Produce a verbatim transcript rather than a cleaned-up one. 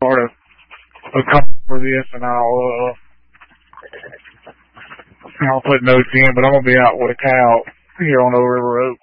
start a, a call for this, and I'll uh, I'll put notes in. But I'm gonna be out with a cow here on Old River Oak.